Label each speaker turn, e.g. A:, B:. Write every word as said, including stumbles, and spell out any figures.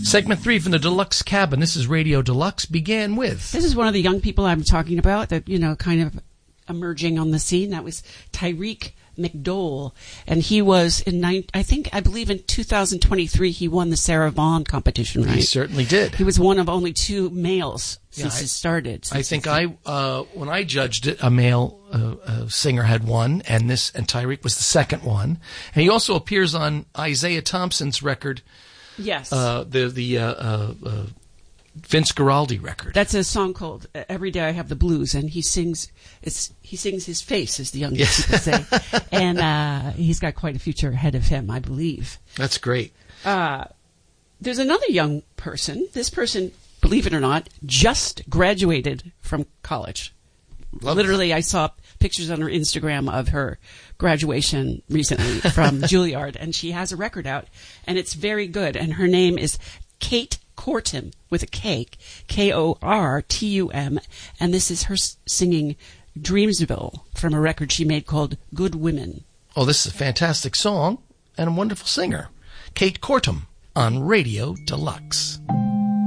A: Segment three from the Deluxe Cabin. This is Radio Deluxe. Began with.
B: This is one of the young people I'm talking about that, you know, kind of emerging on the scene. That was Tyreek McDowell. And he was in, nine, I think, I believe in two thousand twenty-three, he won the Sarah Vaughan competition, right?
A: He certainly did.
B: He was one of only two males since
A: yeah, I,
B: it started.
A: I think I, uh, when I judged it, a male uh, uh, singer had won, and this, and Tyreek was the second one. And he also appears on Isaiah Thompson's record.
B: Yes.
A: Uh, the the uh, uh, uh, Vince Guaraldi record.
B: That's a song called "Every Day I Have the Blues," and he sings. It's he sings his face, as the young
A: yes.
B: people say, and uh, he's got quite a future ahead of him, I believe.
A: That's great.
B: Uh, there's another young person. This person, believe it or not, just graduated from college.
A: Love
B: Literally,
A: that.
B: I saw pictures on her Instagram of her graduation recently from Juilliard, and she has a record out, and it's very good. And her name is Kate Kortum, with a K, K O R T U M, and this is her singing Dreamsville from a record she made called Good Women.
A: Oh, this is a fantastic song and a wonderful singer. Kate Kortum on Radio Deluxe.